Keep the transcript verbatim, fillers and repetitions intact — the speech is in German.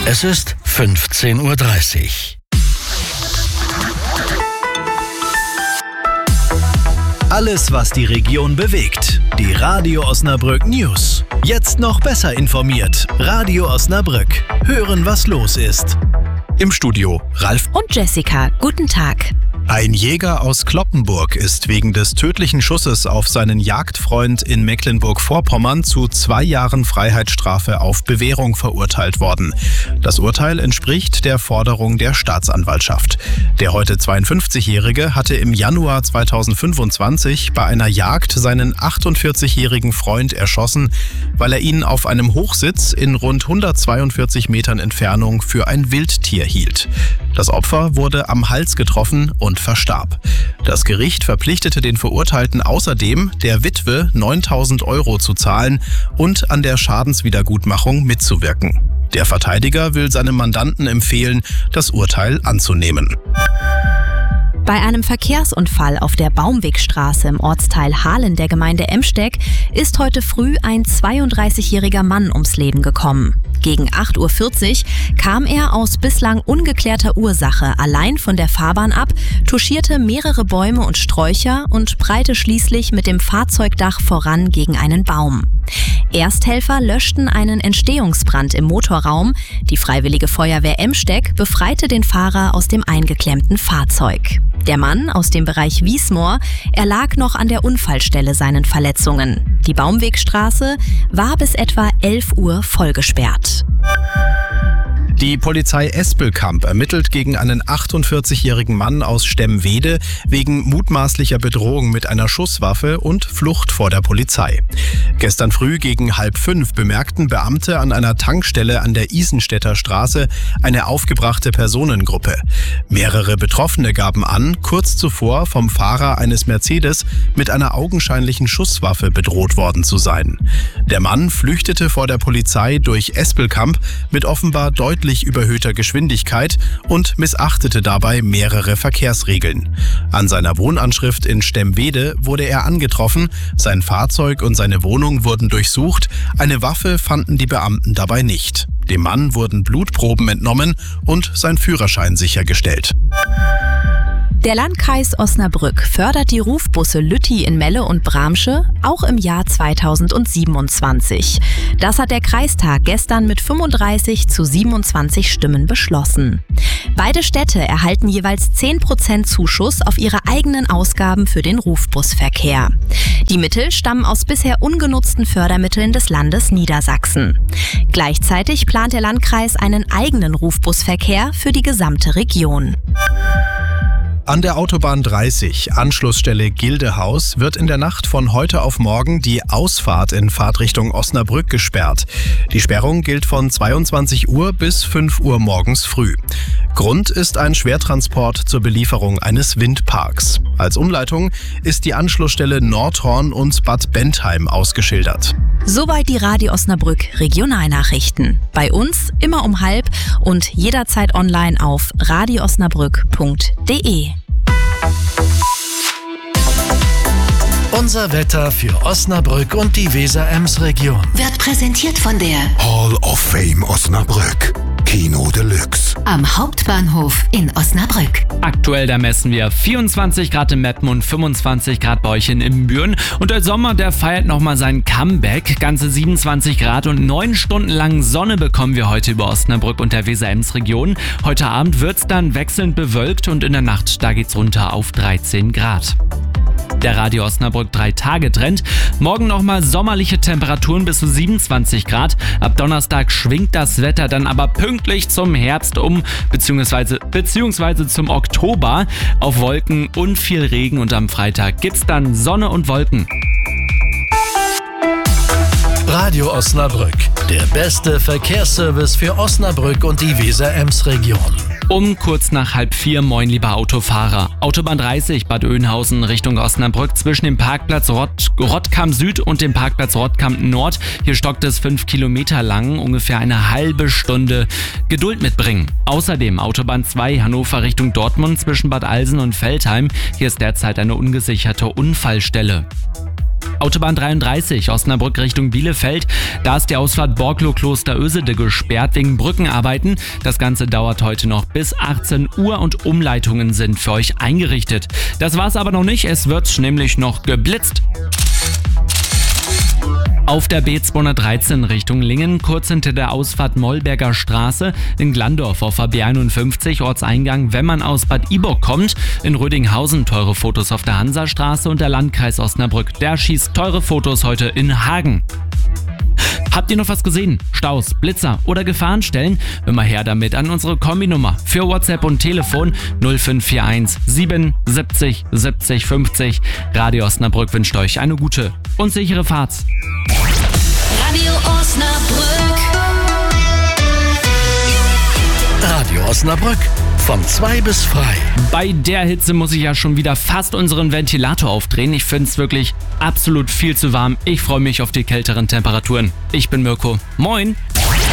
Es ist fünfzehn Uhr dreißig. Alles, was die Region bewegt. Die Radio Osnabrück News. Jetzt noch besser informiert. Radio Osnabrück. Hören, was los ist. Im Studio Ralf und Jessica. Guten Tag. Ein Jäger aus Cloppenburg ist wegen des tödlichen Schusses auf seinen Jagdfreund in Mecklenburg-Vorpommern zu zwei Jahren Freiheitsstrafe auf Bewährung verurteilt worden. Das Urteil entspricht der Forderung der Staatsanwaltschaft. Der heute zweiundfünfzigjährige hatte im Januar zweitausendfünfundzwanzig bei einer Jagd seinen achtundvierzigjährigen Freund erschossen, weil er ihn auf einem Hochsitz in rund hundertzweiundvierzig Metern Entfernung für ein Wildtier hielt. Das Opfer wurde am Hals getroffen und verstarb. Das Gericht verpflichtete den Verurteilten außerdem, der Witwe neuntausend Euro zu zahlen und an der Schadenswiedergutmachung mitzuwirken. Der Verteidiger will seinem Mandanten empfehlen, das Urteil anzunehmen. Bei einem Verkehrsunfall auf der Baumwegstraße im Ortsteil Hahlen der Gemeinde Emsteck ist heute früh ein zweiunddreißigjähriger Mann ums Leben gekommen. Gegen acht Uhr vierzig kam er aus bislang ungeklärter Ursache allein von der Fahrbahn ab, touchierte mehrere Bäume und Sträucher und prallte schließlich mit dem Fahrzeugdach voran gegen einen Baum. Ersthelfer löschten einen Entstehungsbrand im Motorraum. Die Freiwillige Feuerwehr Emsteck befreite den Fahrer aus dem eingeklemmten Fahrzeug. Der Mann aus dem Bereich Wiesmoor erlag noch an der Unfallstelle seinen Verletzungen. Die Baumwegstraße war bis etwa elf Uhr vollgesperrt. Die Polizei Espelkamp ermittelt gegen einen achtundvierzigjährigen Mann aus Stemwede wegen mutmaßlicher Bedrohung mit einer Schusswaffe und Flucht vor der Polizei. Gestern früh gegen halb fünf bemerkten Beamte an einer Tankstelle an der Isenstädter Straße eine aufgebrachte Personengruppe. Mehrere Betroffene gaben an, kurz zuvor vom Fahrer eines Mercedes mit einer augenscheinlichen Schusswaffe bedroht worden zu sein. Der Mann flüchtete vor der Polizei durch Espelkamp mit offenbar deutlich überhöhter Geschwindigkeit und missachtete dabei mehrere Verkehrsregeln. An seiner Wohnanschrift in Stemwede wurde er angetroffen, sein Fahrzeug und seine Wohnung wurden durchsucht, eine Waffe fanden die Beamten dabei nicht. Dem Mann wurden Blutproben entnommen und sein Führerschein sichergestellt. Der Landkreis Osnabrück fördert die Rufbusse Lütti in Melle und Bramsche auch im Jahr zweitausendsiebenundzwanzig. Das hat der Kreistag gestern mit fünfunddreißig zu siebenundzwanzig Stimmen beschlossen. Beide Städte erhalten jeweils zehn Prozent Zuschuss auf ihre eigenen Ausgaben für den Rufbusverkehr. Die Mittel stammen aus bisher ungenutzten Fördermitteln des Landes Niedersachsen. Gleichzeitig plant der Landkreis einen eigenen Rufbusverkehr für die gesamte Region. An der Autobahn dreißig, Anschlussstelle Gildehaus, wird in der Nacht von heute auf morgen die Ausfahrt in Fahrtrichtung Osnabrück gesperrt. Die Sperrung gilt von zweiundzwanzig Uhr bis fünf Uhr morgens früh. Grund ist ein Schwertransport zur Belieferung eines Windparks. Als Umleitung ist die Anschlussstelle Nordhorn und Bad Bentheim ausgeschildert. Soweit die Radio Osnabrück Regionalnachrichten. Bei uns immer um halb und jederzeit online auf radio osnabrück punkt de. Unser Wetter für Osnabrück und die Weser-Ems-Region wird präsentiert von der Hall of Fame Osnabrück. Kino Deluxe. Am Hauptbahnhof in Osnabrück. Aktuell, da messen wir vierundzwanzig Grad in Meppen und fünfundzwanzig Grad bei euch in Ibbenbüren. Und der Sommer, der feiert nochmal sein Comeback. Ganze siebenundzwanzig Grad und neun Stunden lang Sonne bekommen wir heute über Osnabrück und der Weser-Ems-Region. Heute Abend wird's dann wechselnd bewölkt und in der Nacht, da geht's runter auf dreizehn Grad. Der Radio Osnabrück drei Tage Trend. Morgen nochmal sommerliche Temperaturen bis zu siebenundzwanzig Grad. Ab Donnerstag schwingt das Wetter dann aber pünktlich zum Herbst um, beziehungsweise, beziehungsweise zum Oktober auf Wolken und viel Regen. Und am Freitag gibt's dann Sonne und Wolken. Radio Osnabrück, der beste Verkehrsservice für Osnabrück und die Weser-Ems-Region. Um kurz nach halb vier, moin lieber Autofahrer. Autobahn dreißig, Bad Oeynhausen Richtung Osnabrück zwischen dem Parkplatz Rott, Rottkamp Süd und dem Parkplatz Rottkamp Nord. Hier stockt es fünf Kilometer lang, ungefähr eine halbe Stunde. Geduld mitbringen. Außerdem Autobahn zwei, Hannover Richtung Dortmund zwischen Bad Alsen und Veltheim. Hier ist derzeit eine ungesicherte Unfallstelle. Autobahn dreiunddreißig, Osnabrück Richtung Bielefeld. Da ist die Ausfahrt Borklo-Klosterösede gesperrt wegen Brückenarbeiten. Das Ganze dauert heute noch bis achtzehn Uhr und Umleitungen sind für euch eingerichtet. Das war's aber noch nicht, es wird nämlich noch geblitzt. Auf der B zweihundertdreizehn Richtung Lingen, kurz hinter der Ausfahrt Mollberger Straße, in Glandorf auf der B einundfünfzig, Ortseingang, wenn man aus Bad Iburg kommt. In Rödinghausen teure Fotos auf der Hansastraße und der Landkreis Osnabrück, der schießt teure Fotos heute in Hagen. Habt ihr noch was gesehen? Staus, Blitzer oder Gefahrenstellen? Hör mal her damit an unsere Kombi-Nummer für WhatsApp und Telefon null fünf vier eins sieben siebzig siebzig fünfzig. Radio Osnabrück wünscht euch eine gute und sichere Fahrt. Radio Osnabrück. Radio Osnabrück. Von zwei bis frei. Bei der Hitze muss ich ja schon wieder fast unseren Ventilator aufdrehen. Ich finde es wirklich absolut viel zu warm. Ich freue mich auf die kälteren Temperaturen. Ich bin Mirko. Moin.